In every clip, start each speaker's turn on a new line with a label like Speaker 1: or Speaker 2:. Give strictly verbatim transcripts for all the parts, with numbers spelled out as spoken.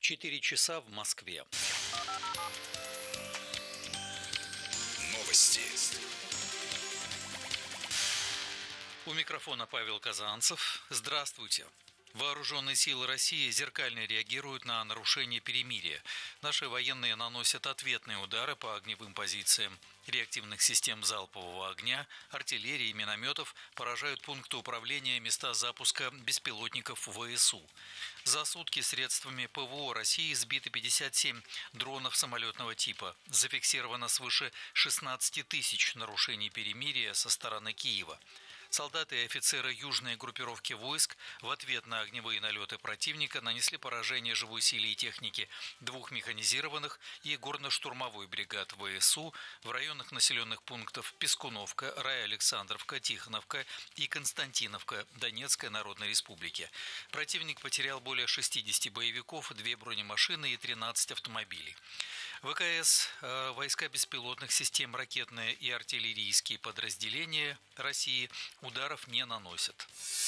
Speaker 1: четыре часа в Москве.
Speaker 2: Новости.
Speaker 1: У микрофона Павел Казанцев. Здравствуйте. Вооруженные силы России зеркально реагируют на нарушение перемирия. Наши военные наносят ответные удары по огневым позициям реактивных систем залпового огня, артиллерии и минометов, поражают пункты управления, места запуска беспилотников ВСУ. За сутки средствами ПВО России сбиты пятьдесят семь дронов самолетного типа. Зафиксировано свыше шестнадцать тысяч нарушений перемирия со стороны Киева. Солдаты и офицеры южной группировки войск в ответ на огневые налеты противника нанесли поражение живой силе и технике двух механизированных и горно-штурмовой бригад ВСУ в районах населенных пунктов Пискуновка, Рая-Александровка, Тихоновка и Константиновка Донецкой Народной Республики. Противник потерял более шестидесяти боевиков, две бронемашины и тринадцать автомобилей. ВКС, э, войска беспилотных систем, ракетные и артиллерийские подразделения России ударов не наносят.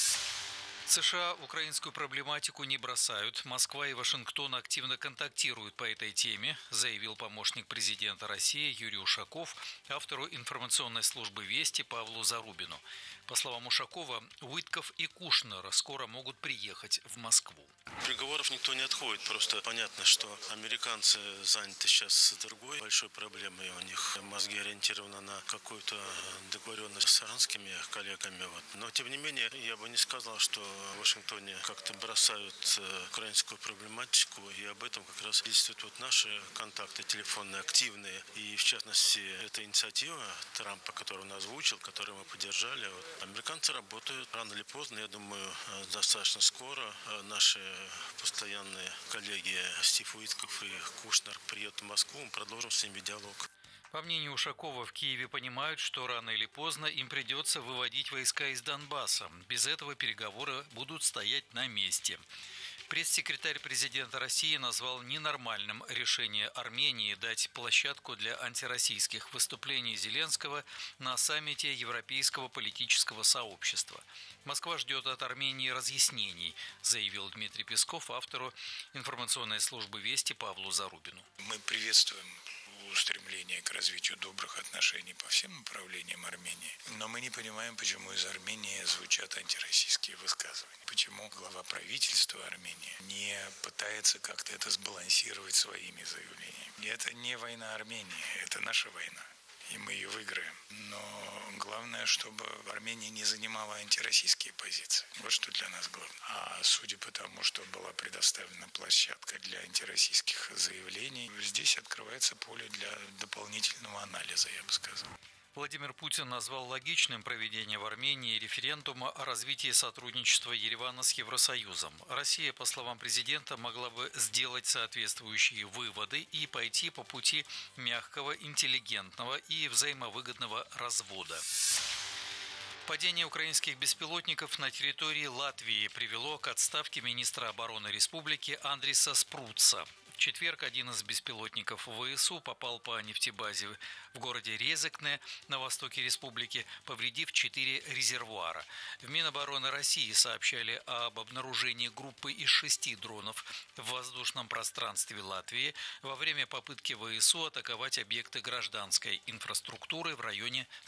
Speaker 1: США украинскую проблематику не бросают. Москва и Вашингтон активно контактируют по этой теме, заявил помощник президента России Юрий Ушаков автору информационной службы «Вести» Павлу Зарубину. По словам Ушакова, Уитков и Кушнер скоро могут приехать в Москву.
Speaker 3: Переговоров никто не отходит. Просто понятно, что американцы заняты сейчас другой большой проблемой. У них мозги ориентированы на какую-то договоренность с иранскими коллегами. Вот. Но, тем не менее, я бы не сказал, что в Вашингтоне как-то бросают украинскую проблематику. И об этом как раз действуют вот наши контакты телефонные, активные. И, в частности, эта инициатива Трампа, которую он озвучил, которую мы поддержали. Вот. Американцы работают рано или поздно, я думаю, достаточно скоро. Наши постоянные коллеги Стив Уитков и Кушнер приедут в Москву, мы продолжим с ними диалог.
Speaker 1: По мнению Ушакова, в Киеве понимают, что рано или поздно им придется выводить войска из Донбасса. Без этого переговоры будут стоять на месте. Пресс-секретарь президента России назвал ненормальным решение Армении дать площадку для антироссийских выступлений Зеленского на саммите Европейского политического сообщества. Москва ждет от Армении разъяснений, заявил Дмитрий Песков автору информационной службы «Вести» Павлу Зарубину.
Speaker 4: Мы приветствуем устремление к развитию добрых отношений по всем направлениям Армении. Но мы не понимаем, почему из Армении звучат антироссийские высказывания. Почему глава правительства Армении не пытается как-то это сбалансировать своими заявлениями. Это не война Армении, это наша война. И мы ее выиграем. Но главное, чтобы Армения не занимала антироссийские позиции. Вот что для нас главное. А судя по тому, что была предоставлена площадка для антироссийских заявлений, здесь открывается поле для дополнительного анализа, я бы сказал.
Speaker 1: Владимир Путин назвал логичным проведение в Армении референдума о развитии сотрудничества Еревана с Евросоюзом. Россия, по словам президента, могла бы сделать соответствующие выводы и пойти по пути мягкого, интеллигентного и взаимовыгодного развода. Падение украинских беспилотников на территории Латвии привело к отставке министра обороны республики Андриса Спруца. В четверг один из беспилотников ВСУ попал по нефтебазе в городе Резекне на востоке республики, повредив четыре резервуара. В Минобороны России сообщали об обнаружении группы из шести дронов в воздушном пространстве Латвии во время попытки ВСУ атаковать объекты гражданской инфраструктуры в районе